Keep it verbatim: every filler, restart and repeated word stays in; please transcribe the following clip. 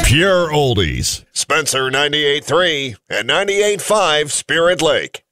Pure oldies. Spencer ninety-eight point three and ninety-eight point five Spirit Lake.